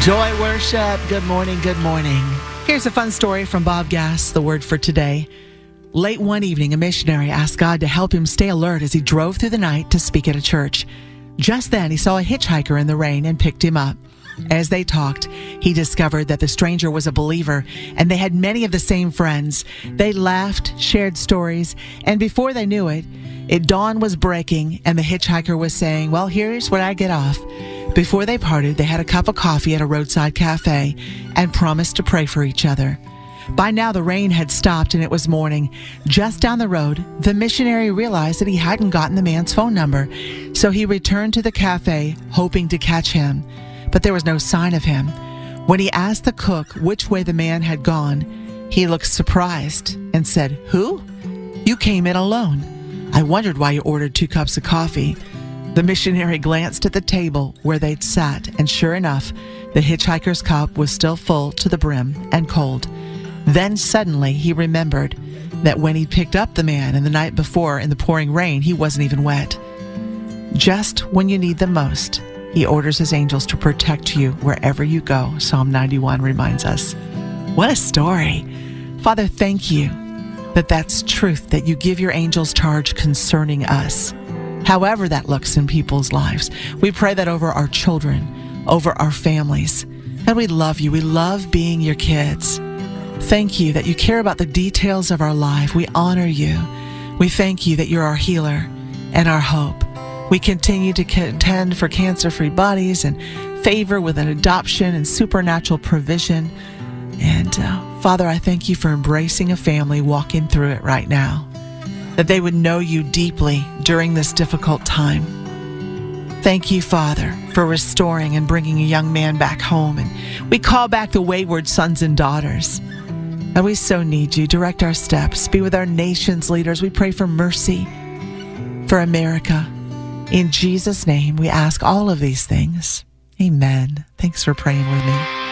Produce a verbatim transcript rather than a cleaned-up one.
Joy Worship. Good morning. Good morning. Here's a fun story from Bob Gass, the word for today. Late one evening, a missionary asked God to help him stay alert as he drove through the night to speak at a church. Just then, he saw a hitchhiker in the rain and picked him up. As they talked, he discovered that the stranger was a believer, and they had many of the same friends. They laughed, shared stories, and before they knew it, it dawn was breaking, and the hitchhiker was saying, "Well, here's where I get off." Before they parted, they had a cup of coffee at a roadside cafe and promised to pray for each other. By now, the rain had stopped and it was morning. Just down the road, the missionary realized that he hadn't gotten the man's phone number, so he returned to the cafe, hoping to catch him. But there was no sign of him. When he asked the cook which way the man had gone, he looked surprised and said, "Who? You came in alone. I wondered why you ordered two cups of coffee." The missionary glanced at the table where they'd sat, and sure enough, the hitchhiker's cup was still full to the brim and cold. Then suddenly he remembered that when he picked up the man and the night before in the pouring rain, he wasn't even wet. Just when you need them most, he orders his angels to protect you wherever you go, Psalm ninety-one reminds us. What a story. Father, thank you that that's truth, that you give your angels charge concerning us. However that looks in people's lives, we pray that over our children, over our families. And we love you. We love being your kids. Thank you that you care about the details of our life. We honor you. We thank you that you're our healer and our hope. We continue to contend for cancer-free bodies and favor with an adoption and supernatural provision. And uh, Father, I thank you for embracing a family walking through it right now, that they would know you deeply during this difficult time. Thank you, Father, for restoring and bringing a young man back home. And we call back the wayward sons and daughters. And we so need you. Direct our steps. Be with our nation's leaders. We pray for mercy for America. In Jesus' name, we ask all of these things. Amen. Thanks for praying with me.